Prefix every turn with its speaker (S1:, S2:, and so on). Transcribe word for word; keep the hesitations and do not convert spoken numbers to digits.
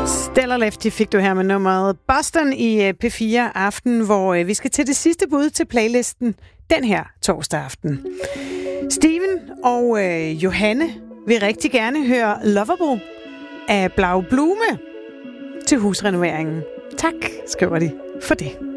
S1: Stellar Lefty fik du her med nummeret Boston i P fire Aften, hvor vi skal til det sidste bud til playlisten den her torsdag aften. Steven og øh, Johanne vil rigtig gerne høre Lovable af Blau Blume til husrenoveringen. Tak, skriver de, for det.